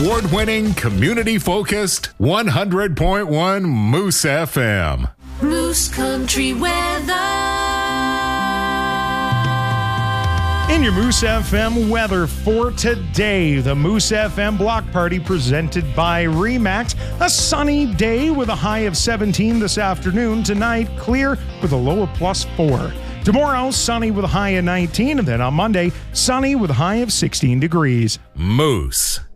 award-winning, community-focused 100.1 Moose FM. Moose Country weather. In your Moose FM weather for today, the Moose FM Block Party presented by RE/MAX. A sunny day with a high of 17 this afternoon. Tonight, clear with a low of +4. Tomorrow, sunny with a high of 19. And then on Monday, sunny with a high of 16 degrees. Moose.